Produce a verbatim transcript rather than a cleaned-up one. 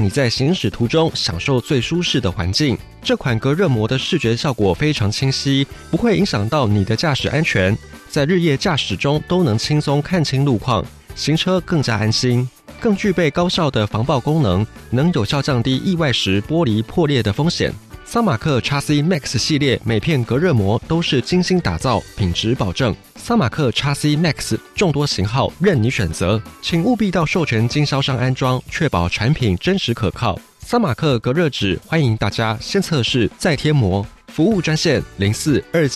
你在行驶途中享受最舒适的环境。这款隔热膜的视觉效果非常清晰，不会影响到你的驾驶安全，在日夜驾驶中都能轻松看清路况，行车更加安心。更具备高效的防爆功能，能有效降低意外时玻璃破裂的风险。桑马克 X C Max 系列每片隔热膜都是精心打造，品质保证。桑马克 X C Max 众多型号任你选择，请务必到授权经销商安装，确保产品真实可靠。桑马克隔热纸欢迎大家先测试再贴膜，服务专线零四二